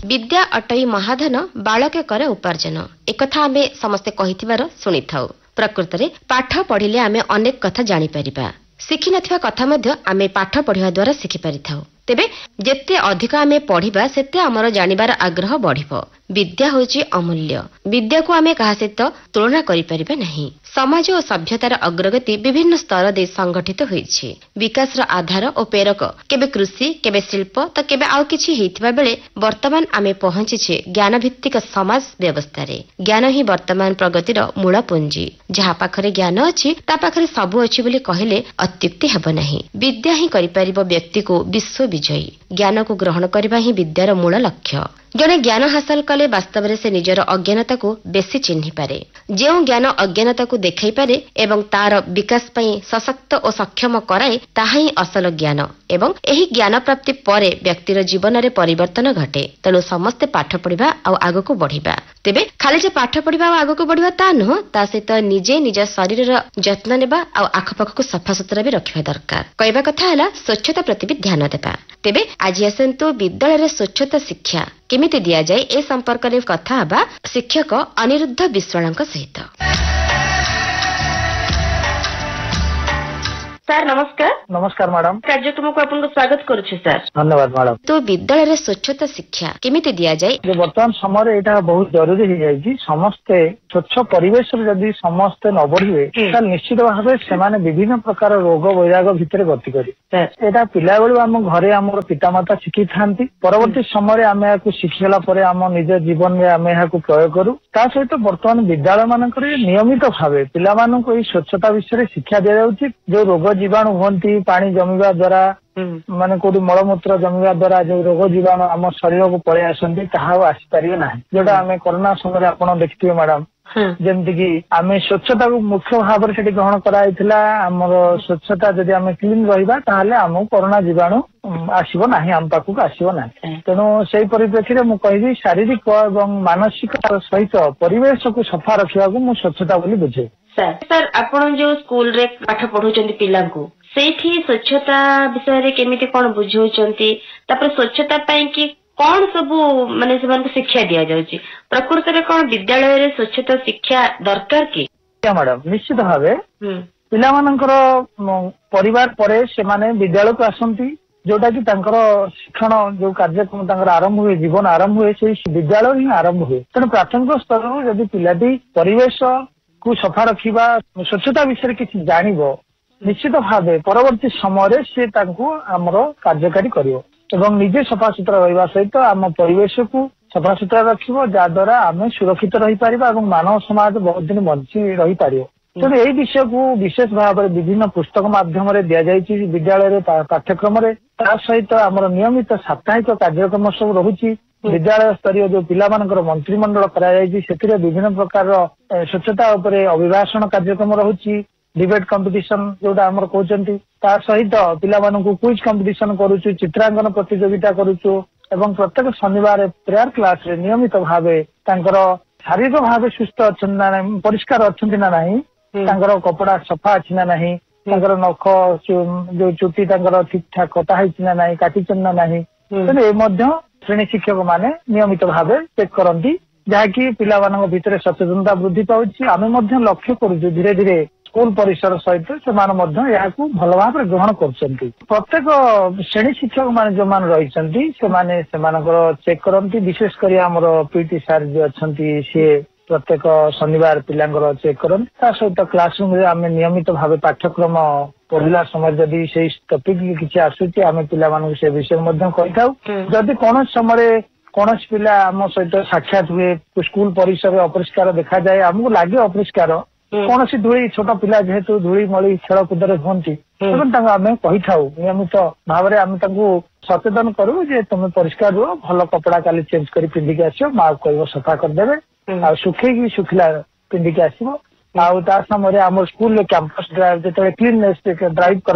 विद्या अटई महाधन बालके करे उपार्जन एकथा आमे समस्ते कहिथिबार सुनिथाउ। प्रकृतरे पाठ पढ़िले आमे अनेक कथा जानि परिबा। शिखि नथिबा कथा मध्य आमे पाठ पढ़िबा द्वारा शिखि परिथाउ। तेबे जेते अधिक आमे पढ़िबा सेते हमर जानिबार आग्रह बढ़िबो। विद्या होची अमूल्य। विद्या को आमे कहा सहित तुलना करि परिबा नहीं। समाज और सभ्यतार अग्रगति विभिन्न स्तर दे संगठित होईछि। विकासर आधार और प्रेरक केबे कृषि केबे शिल्प तो केबे आउ किछि हेतिबा बेले वर्तमान आमे पहुंचिछे ज्ञान भित्तिक समाज व्यवस्था रे। ज्ञान ही वर्तमान प्रगतिर मूल पुंजी। जहा पाखरे ज्ञान अछि ता पाखरे सबु अछि बोली कहिले अत्युक्ति हेबो नाही। विद्या ही करि परिबो व्यक्ति को विश्व विजयी। ज्ञान को ग्रहण करबा ही विद्यार मूल लक्ष्य। जने ज्ञान हासिल कले वास्तव में से निजर अज्ञानता को बेसी चिन्हि पारे। जो ज्ञान अज्ञानता को देखाई पारे एवं तार विकास पई सशक्त और सक्षम कराए ताहा ही असल ज्ञान एवं एही ज्ञान प्राप्ति परे व्यक्तिर जीवन रे परिवर्तन घटे। तेणु समस्ते पाठ पढ़िबा आ आगको बढ़िबा। तेबे खाली जे पाठ पढ़िबा आ आगको बढ़िबा ता न ता सहित निजे निज शरीर जत्न नेबा आ आखपाख को सफा सुतरा भी रखिबा दरकार। कहबा कथा हला स्वच्छता प्रति भी ध्यान देबा। तेबे आज आसंतु विद्यालय रे स्वच्छता शिक्षा केमिति दिया जाए ए संपर्क रे कथा हबा शिक्षक अनिरुद्ध विश्वालଙ୍କ सहित। सर नमस्कार। नमस्कार मैडम। कार्यक्रम को आपन को स्वागत करूछु सर। धन्यवाद मैडम। तो विद्यालय रे स्वच्छता शिक्षा केमिति दिया जाए जे वर्तमान समय एटा बहुत जरूरी हो जाई। समस्ते स्वच्छ परिवेश रे जदी समस्ते न बढ़िवे त निश्चित भाबे सेमाने विभिन्न प्रकार रोग वैराग भितरे गति करी। एटा पिला बेलु हम घरे हमर पितामाता शिखि थांती। परवर्ती समय आमे याकु शिखिला परे हम निज जीवन में आमे याकु प्रयोग करू। ता सहित वर्तमान विद्यालय मानक रे नियमित भाबे पिला मानक ई स्वच्छता विषय रे शिक्षा दिया जाउची। जो रोग जीवाणु होती पानी जमीवा द्वारा माने कोडी मलमूत्र जमीवा द्वारा जो रोग जीवाणु आम शरीर को पळे आसंती ताहा आसीपारे ना। जोटा आमे कोरोना समय आपण देखिथिबे मैडम जेमति कि आमे स्वच्छता को मुख्य भाव से ग्रहण कराइथिला। हमर स्वच्छता जदि आमे क्लीन रहिबा ताहाले हमहु कोरोना जीवाणु आसीबो नाही, हम पाखु आसीबो नाही। तेणु सेही परिप्रेक्षी मु कहिबी शारीरिक एवं मानसिक सहित परिवेश को सफा रखिबा को मु स्वच्छता बोली बुझे। सर आपण जो स्कूल रे पाठ पढौचंती पिलांको सेठी स्वच्छता विषय रे केमिति कोन बुझौचंती तापर स्वच्छता पई कि कोन सब माने सेमान को शिक्षा दिया जाउची। प्रकृति रे कोन विद्यालय रे स्वच्छता शिक्षा दरकार की मैडम? निश्चित भावे पिला मानकर परिवार परे से माने विद्यालय को आसंती जोटा कि तांकर शिक्षण जो कार्यक्रम तांकर आरंभ हुए जीवन आरंभ हुए से विद्यालय ही आरंभ हुए। तेणु प्राथमिक स्तर यदि पिलाटी परिवेश को सफा रखिबा स्वच्छता विषय किसी जानिबो निश्चित भावे परवर्ती समय से आमर कार्यकारी करिवो एवं निजे सफा सुतरा रहिबा सहित आम परिवेश को सफा सुतरा रखिबो जाद्वारा आम सुरक्षित रही पारिबा एवं मानव समाज बहुत दिन बंची रही पारिबो। तेणु यही विषय को विशेष भाव में विभिन्न पुस्तक माध्यम दिया जाइछि विद्यालय पाठ्यक्रम सहित आमर नियमित साप्ताहिक कार्यक्रम सब रहुछि। विद्यालय स्तरीय जो पिला मानकर मंत्रिमंडल करा जाइछि सेथिरे विभिन्न प्रकार स्वच्छता उपरे अभिभाषण कार्यक्रम रहुछि। डिबेट कंपटीशन जोटा आमर कहउचंती ता सहित पिला मानकु क्विज कंपटीशन करूछु, चित्रांकन प्रतियोगिता करूछु एवं प्रत्येक शनिवार प्रेयर क्लास रे नियमित भावे तांकर शारीरिक भावे सुस्थ अछन ना नहीं, परिष्कार अछंती ना नहीं, तांकर कपड़ा सफा अछि ना नहीं, तांकर नख जो चुटी तांकर ठीक ठाक कटा हिच ना नहीं, काटिचन ना नहीं। तेणु ए मध्य श्रेणी शिक्षक माने नियमित भावे चेक करंती जहाँकि पिला मानक भितरे सचेतनता वृद्धि पाउछि। आमे मध्य लक्ष्य करूछु धीरे धीरे स्कूल परिसर सहित सेमान मध्य याकु भल भाव ग्रहण करछंती। प्रत्येक श्रेणी शिक्षक माने जो मान रहिसंती सेमाने सेमानकर चेक करंती। विशेष करी हमर पीटी सर जो अछंती से प्रत्येक शनिवार पिलांकर चेक करंती। ता सहित क्लासरूम रे आमे नियमित भावे पाठ्यक्रम पढ़िला समय जदि से टॉपिक किछि आसुछि आमे पिला मानक से विषय मध्य कहिथाउ। जदि कोन समय कोन पिला आम सहित साक्षात हुए स्कूल परिसर अपरिष्कार देखा जाए हमको लागे अपरिष्कार कौन सी धूली छोट पिला जेहेतु धूली मली खेल कूदे हमें कही था नियमित भाव में आम सचेतन करू जे तुम परिष्कार रुह भल कपड़ा काली चेंज कर पिंधिकी आस माँ कह सफा करदे आ सुखी सुखिला पिंधिकी आसो। आम स्कूल कैंपस ड्राइव जो क्लीननेस ड्राइव करा जाए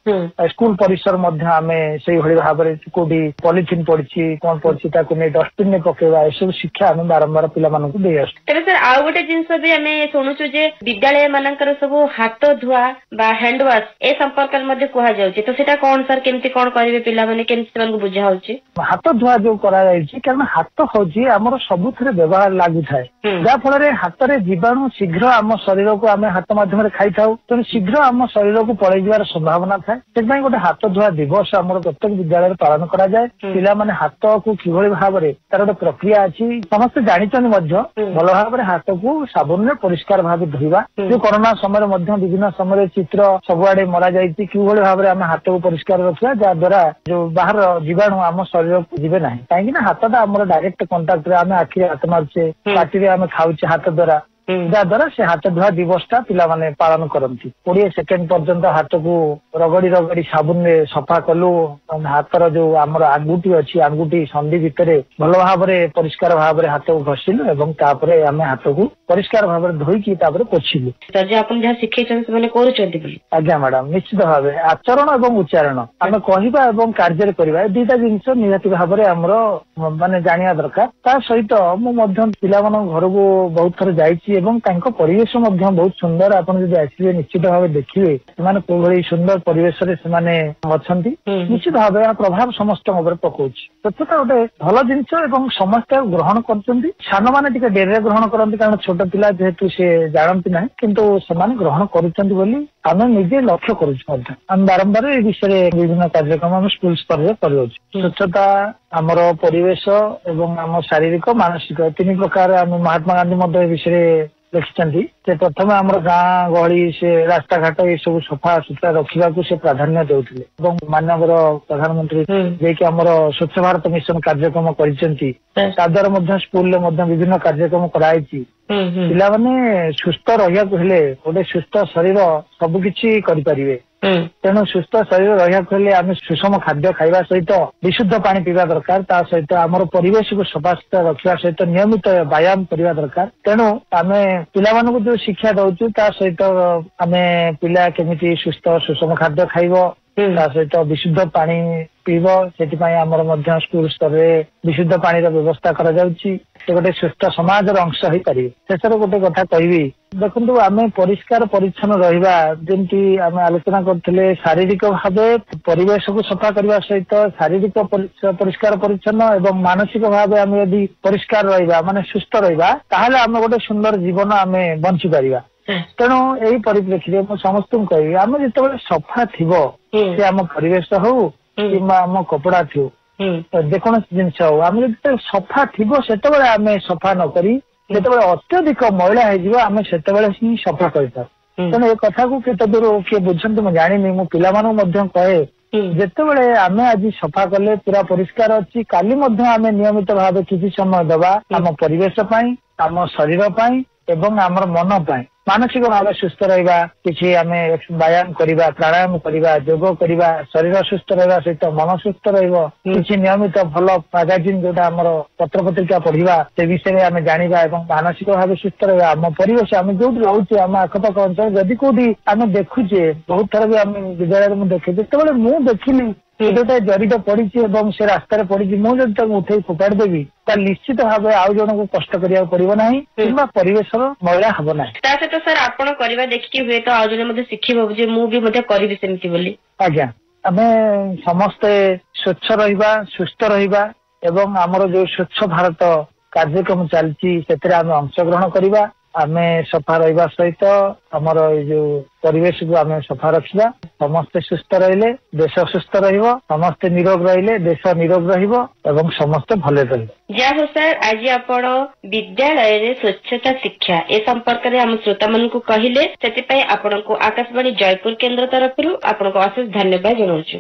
ସ୍କୁଲ ପରିସର ମଧ୍ୟ ଆମେ ସେଇଭଳି ଭାବରେ କୋଉଠି ପଲିଥିନ୍ ପଡିଛି କଣ ପଡିଛି ତାକୁ ନେଇ ଡଷ୍ଟବିନ୍ ରେ ପକେଇବା ଏସବୁ ଶିକ୍ଷା ଆମେ ବାରମ୍ବାର ପିଲାମାନଙ୍କୁ ଦେଇ ଆସୁଛୁ। ତେବେ ସାର୍ ଆଉ ଗୋଟେ ଜିନିଷ ବି ଆମେ ଶୁଣୁଛୁ ଯେ ବିଦ୍ୟାଳୟ ମାନଙ୍କର ସବୁ ହାତ ଧୁଆ ବା ହ୍ୟାଣ୍ଡ ୱାଶ ଏ ସମ୍ପର୍କରେ ମଧ୍ୟ କୁହାଯାଉଛି, ତ ସେଟା କଣ ସାର୍ କେମିତି କଣ କରିବେ ପିଲାମାନେ, କେମିତି ସେମାନଙ୍କୁ ବୁଝା ହଉଛି? ହାତ ଧୁଆ ଯୋଉ କରାଯାଇଛି କାରଣ ହାତ ହଉଛି ଆମର ସବୁଥିରେ ବ୍ୟବହାର ଲାଗୁଥାଏ, ଯାହା ଫଳରେ ହାତରେ ଜୀବାଣୁ ଶୀଘ୍ର ଆମ ଶରୀରକୁ ଆମେ ହାତ ମାଧ୍ୟମରେ ଖାଇଥାଉ, ତେଣୁ ଶୀଘ୍ର ଆମ ଶରୀରକୁ ପଳେଇ ଯିବାର ସମ୍ଭାବନା ଥାଏ। ସେଥିପାଇଁ ଗୋଟେ ହାତ ଧୁଆ ଦିବସ ଆମର ପ୍ରତ୍ୟେକ ବିଦ୍ୟାଳୟରେ ପାଳନ କରାଯାଏ। ପିଲାମାନେ ହାତକୁ କିଭଳି ଭାବରେ ତାର ଗୋଟେ ପ୍ରକ୍ରିୟା ଅଛି ସମସ୍ତେ ଜାଣିଛନ୍ତି ମଧ୍ୟ ଭଲ ଭାବରେ ହାତକୁ ସାବୁନରେ ପରିଷ୍କାର ଭାବେ ଧୋଇବା। ଯୋଉ କରୋନା ସମୟରେ ମଧ୍ୟ ବିଭିନ୍ନ ସମୟରେ ଚିତ୍ର ସବୁଆଡେ ମରା ଯାଇଛି କିଭଳି ଭାବରେ ଆମେ ହାତକୁ ପରିଷ୍କାର ରଖିବା ଯାହା ଦ୍ୱାରା ଯୋଉ ବାହାର ଜୀବାଣୁ ଆମ ଶରୀରକୁ ଯିବେ ନାହିଁ, କାହିଁକି ନା ହାତଟା ଆମର ଡାଇରେକ୍ଟ କଣ୍ଟାକ୍ଟରେ ଆମେ ଆଖିରେ ହାତ ମାରୁଛେ, ପାଟିରେ ଆମେ ଖାଉଛେ ହାତ ଦ୍ୱାରା, ଯାହାଦ୍ୱାରା ସେ ହାତ ଧୁଆ ଦିବସଟା ପିଲାମାନେ ପାଳନ କରନ୍ତି। 20 ସେକେଣ୍ଡ ପର୍ଯ୍ୟନ୍ତ ହାତକୁ ରଗଡି ରଗଡି ସାବୁନରେ ସଫା କଲୁ, ହାତର ଯୋଉ ଆମର ଆଙ୍ଗୁଠି ଅଛି ଆଙ୍ଗୁଠି ସନ୍ଧି ଭିତରେ ଭଲ ଭାବରେ ପରିଷ୍କାର ଭାବରେ ହାତକୁ ଘଷିଲୁ ଏବଂ ତାପରେ ଆମେ ହାତକୁ ପରିଷ୍କାର ଭାବରେ ଧୋଇକି ତାପରେ ପୋଛିଲୁ। ଆପଣ ଯାହା ଶିଖେଇଛନ୍ତି ସେମାନେ କରୁଛନ୍ତି? ଆଜ୍ଞା ମ୍ୟାଡାମ, ନିଶ୍ଚିତ ଭାବେ ଆଚରଣ ଏବଂ ଉଚ୍ଚାରଣ ଆମେ କହିବା ଏବଂ କାର୍ଯ୍ୟରେ କରିବା ଏ ଦିଟା ଜିନିଷ ନିହାତି ଭାବରେ ଆମର ମାନେ ଜାଣିବା ଦରକାର। ତା ସହିତ ମୁଁ ମଧ୍ୟ ପିଲାମାନଙ୍କ ଘରକୁ ବହୁତ ଥର ଯାଇଛି ଏବଂ ତାଙ୍କ ପରିବେଶ ମଧ୍ୟ ବହୁତ ସୁନ୍ଦର। ଆପଣ ଯଦି ଆସିବେ ନିଶ୍ଚିତ ଭାବେ ଦେଖିବେ ସେମାନେ କୋଉଭଳି ସୁନ୍ଦର ପରିବେଶରେ ସେମାନେ ଅଛନ୍ତି। ନିଶ୍ଚିତ ଭାବେ ଏହା ପ୍ରଭାବ ସମସ୍ତଙ୍କ ଉପରେ ପକଉଛି। ସ୍ୱଚ୍ଛତା ଗୋଟେ ଭଲ ଜିନିଷ ଏବଂ ସମସ୍ତେ ଗ୍ରହଣ କରୁଛନ୍ତି। ସାନମାନେ ଟିକେ ଡେରିରେ ଗ୍ରହଣ କରନ୍ତି କାରଣ ଛୋଟ ପିଲା ଯେହେତୁ ସେ ଜାଣନ୍ତି ନାହିଁ, କିନ୍ତୁ ସେମାନେ ଗ୍ରହଣ କରୁଛନ୍ତି ବୋଲି ଆମେ ନିଜେ ଲକ୍ଷ୍ୟ କରୁଛୁ ମଧ୍ୟ। ଆମେ ବାରମ୍ବାର ଏ ବିଷୟରେ ବିଭିନ୍ନ କାର୍ଯ୍ୟକ୍ରମ ଆମେ ସ୍କୁଲ ସ୍ତରରେ କରିଅଛୁ। ସ୍ୱଚ୍ଛତା ଆମର ପରିବେଶ ଏବଂ ଆମ ଶାରୀରିକ ମାନସିକ 3 ପ୍ରକାର ଆମେ ମହାତ୍ମା ଗାନ୍ଧୀ ମଧ୍ୟ ଏ ବିଷୟରେ ଲେଖିଛନ୍ତି। ସେ ପ୍ରଥମେ ଆମର ଗାଁ ଗହଳି ସେ ରାସ୍ତାଘାଟ ଏସବୁ ସଫା ସୁତୁରା ରଖିବାକୁ ସେ ପ୍ରାଧାନ୍ୟ ଦେଉଥିଲେ ଏବଂ ମାନ୍ୟବର ପ୍ରଧାନମନ୍ତ୍ରୀ ଯିଏକି ଆମର ସ୍ୱଚ୍ଛ ଭାରତ ମିଶନ କାର୍ଯ୍ୟକ୍ରମ କରିଛନ୍ତି ତା ଦ୍ୱାରା ମଧ୍ୟ ସ୍କୁଲରେ ମଧ୍ୟ ବିଭିନ୍ନ କାର୍ଯ୍ୟକ୍ରମ କରାଯାଇଛି। ପିଲାମାନେ ସୁସ୍ଥ ରହିବାକୁ ହେଲେ ଗୋଟେ ସୁସ୍ଥ ଶରୀର ସବୁ କିଛି କରିପାରିବେ, ତେଣୁ ସୁସ୍ଥ ଶରୀର ରହିବାକୁ ହେଲେ ଆମେ ସୁଷମ ଖାଦ୍ୟ ଖାଇବା ସହିତ ବିଶୁଦ୍ଧ ପାଣି ପିଇବା ଦରକାର। ତା ସହିତ ଆମର ପରିବେଶକୁ ସଫାସୁତୁରା ରଖିବା ସହିତ ନିୟମିତ ବ୍ୟାୟାମ କରିବା ଦରକାର। ତେଣୁ ଆମେ ପିଲାମାନଙ୍କୁ ଯୋଉ ଶିକ୍ଷା ଦଉଛୁ ତା ସହିତ ଆମେ ପିଲା କେମିତି ସୁସ୍ଥ ସୁଷମ ଖାଦ୍ୟ ଖାଇବ, ତା ସହିତ ବିଶୁଦ୍ଧ ପାଣି ପିଇବ, ସେଥିପାଇଁ ଆମର ମଧ୍ୟ ସ୍କୁଲ ସ୍ତରରେ ବିଶୁଦ୍ଧ ପାଣିର ବ୍ୟବସ୍ଥା କରାଯାଉଛି। ସେ ଗୋଟେ ସୁସ୍ଥ ସମାଜର ଅଂଶ ହେଇପାରିବେ। ଶେଷରେ ଗୋଟେ କଥା କହିବି, ଦେଖନ୍ତୁ ଆମେ ପରିଷ୍କାର ପରିଚ୍ଛନ୍ନ ରହିବା ଯେମିତି ଆମେ ଆଲୋଚନା କରୁଥିଲେ, ଶାରୀରିକ ଭାବେ ପରିବେଶକୁ ସଫା କରିବା ସହିତ ଶାରୀରିକ ପରିଷ୍କାର ପରିଚ୍ଛନ୍ନ ଏବଂ ମାନସିକ ଭାବେ ଆମେ ଯଦି ପରିଷ୍କାର ରହିବା ମାନେ ସୁସ୍ଥ ରହିବା ତାହେଲେ ଆମେ ଗୋଟେ ସୁନ୍ଦର ଜୀବନ ଆମେ ବଞ୍ଚି ପାରିବା। ତେଣୁ ଏଇ ପରିପ୍ରେକ୍ଷୀରେ ମୁଁ ସମସ୍ତଙ୍କୁ କହିବି ଆମେ ଯେତେବେଳେ ସଫା ଥିବ ସେ ଆମ ପରିବେଶ ହଉ କିମ୍ବା ଆମ କପଡା ଥିବ ଯେକୌଣସି ଜିନିଷ ହଉ, ଆମେ ଯେତେବେଳେ ସଫା ଥିବ ସେତେବେଳେ ଆମେ ସଫା ନ କରି ଯେତେବେଳେ ଅତ୍ୟଧିକ ମଇଳା ହେଇଯିବ ଆମେ ସେତେବେଳେ ହିଁ ସଫା କରିଥାଉ। ତେଣୁ ଏ କଥାକୁ କେତେ ଦୂର କିଏ ବୁଝନ୍ତି ମୁଁ ଜାଣିନି। ମୁଁ ପିଲାମାନଙ୍କୁ ମଧ୍ୟ କହେ ଯେତେବେଳେ ଆମେ ଆଜି ସଫା କଲେ ପୁରା ପରିଷ୍କାର ଅଛି, କାଲି ମଧ୍ୟ ଆମେ ନିୟମିତ ଭାବେ କିଛି ସମୟ ଦେବା ଆମ ପରିବେଶ ପାଇଁ, ଆମ ଶରୀର ପାଇଁ ଏବଂ ଆମର ମନ ପାଇଁ। ମାନସିକ ଭାବେ ସୁସ୍ଥ ରହିବା, କିଛି ଆମେ ବ୍ୟାୟାମ କରିବା, ପ୍ରାଣାୟାମ କରିବା, ଯୋଗ କରିବା, ଶରୀର ସୁସ୍ଥ ରହିବା ସହିତ ମନ ସୁସ୍ଥ ରହିବ। କିଛି ନିୟମିତ ଭଲ ମାଗାଜିନ୍ ଯୋଉଟା ଆମର ପତ୍ରପତ୍ରିକା ପଢିବା ସେ ବିଷୟରେ ଆମେ ଜାଣିବା ଏବଂ ମାନସିକ ଭାବେ ସୁସ୍ଥ ରହିବା। ଆମ ପରିବେଶ ଆମେ ଯୋଉଠି ରହୁଛେ ଆମ ଆଖପାଖ ଅଞ୍ଚଳ ଯଦି କୋଉଠି ଆମେ ଦେଖୁଛେ, ବହୁତ ଥର ବି ଆମେ ବିଦ୍ୟାଳୟରେ ମୁଁ ଦେଖେ, ଯେତେବେଳେ ମୁଁ ଦେଖିଲି ଗୋଟେ ଜରିଟା ପଡିଛି ଏବଂ ସେ ରାସ୍ତାରେ ପଡିଛି, ମୁଁ ଯଦି ତାକୁ ଉଠେଇ ଫୋପାଡ଼ି ଦେବି ତାହେଲେ ନିଶ୍ଚିତ ଭାବେ ଆଉ ଜଣଙ୍କୁ କଷ୍ଟ କରିବାକୁ ପଡିବ ନାହିଁ କିମ୍ବା ପରିବେଶର ମଇଳା ହବ ନାହିଁ। ତା ସହିତ ସାର୍ ଆପଣ କରିବା ଦେଖିକି ହୁଏତ ଆଉ ଜଣେ ମଧ୍ୟ ଶିଖିବ ଯେ ମୁଁ ବି ମଧ୍ୟ କରିବି ସେମିତି ବୋଲି। ଆଜ୍ଞା, ଆମେ ସମସ୍ତେ ସ୍ୱଚ୍ଛ ରହିବା, ସୁସ୍ଥ ରହିବା ଏବଂ ଆମର ଯୋଉ ସ୍ୱଚ୍ଛ ଭାରତ କାର୍ଯ୍ୟକ୍ରମ ଚାଲିଛି ସେଥିରେ ଆମେ ଅଂଶଗ୍ରହଣ କରିବା। ଆମେ ସଫା ରହିବା ସହିତ ଆମର ଏଇ ଯୋଉ ପରିବେଶକୁ ଆମେ ସଫା ରଖିବା। ସମସ୍ତେ ସୁସ୍ଥ ରହିଲେ ଦେଶ ସୁସ୍ଥ ରହିବ, ସମସ୍ତେ ନିରୋଗ ରହିଲେ ଦେଶ ନିରୋଗ ରହିବ ଏବଂ ସମସ୍ତେ ଭଲରେ ରହିବ। ଯାହା ହଉ ସାର୍, ଆଜି ଆପଣ ବିଦ୍ୟାଳୟରେ ସ୍ୱଚ୍ଛତା ଶିକ୍ଷା ଏ ସମ୍ପର୍କରେ ଆମ ଶ୍ରୋତାମାନଙ୍କୁ କହିଲେ, ସେଥିପାଇଁ ଆପଣଙ୍କୁ ଆକାଶବାଣୀ ଜୟପୁର କେନ୍ଦ୍ର ତରଫରୁ ଆପଣଙ୍କୁ ଅଶେଷ ଧନ୍ୟବାଦ ଜଣାଉଛୁ।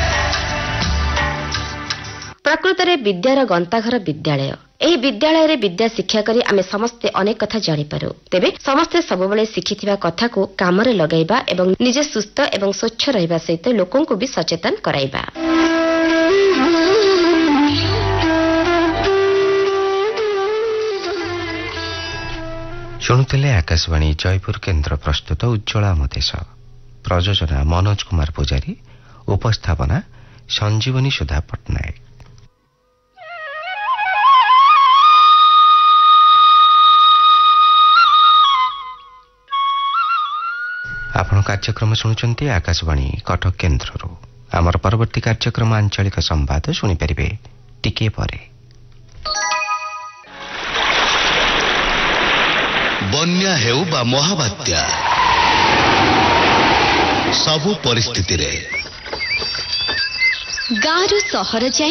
ପ୍ରକୃତରେ ବିଦ୍ୟାର ଗନ୍ତାଘର ବିଦ୍ୟାଳୟ। ଏହି ବିଦ୍ୟାଳୟରେ ବିଦ୍ୟା ଶିକ୍ଷା କରି ଆମେ ସମସ୍ତେ ଅନେକ କଥା ଜାଣିପାରୁ। ତେବେ ସମସ୍ତେ ସବୁବେଳେ ଶିଖିଥିବା କଥାକୁ କାମରେ ଲଗାଇବା ଏବଂ ନିଜେ ସୁସ୍ଥ ଏବଂ ସ୍ୱଚ୍ଛ ରହିବା ସହିତ ଲୋକଙ୍କୁ ବି ସଚେତନ କରାଇବା। ଶୁଣୁଥିଲେ ଆକାଶବାଣୀ ଜୟପୁର କେନ୍ଦ୍ର ପ୍ରସ୍ତୁତ ଉଜ୍ଜଳା ଆମ ଦେଶ। ପ୍ରଯୋଜନା ମନୋଜ କୁମାର ପୂଜାରୀ उपस्थापना संजीवनी सुधा पट्टनायक। आपण कार्यक्रम शुणुचंती आकाशवाणी कटक केन्द्रରୁ। आमर परवर्ती कार्यक्रम आंचलिक संवाद शुणी परिबे टिके परे। बन्या हेउ बा महाबात्या सबु परिस्थिति रे गाँरु सहर जाए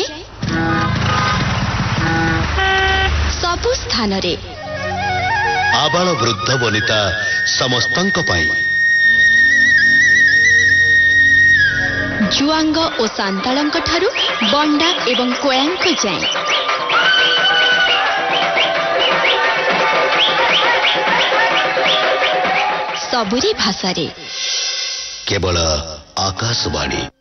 सबु स्थान रे आबाल वृद्ध वनिता समस्तंक पाई जुआंग और सांतालंक ठारू बंडा एवं कोयांक जाए सबुरी भाषा रे केवल आकाशवाणी।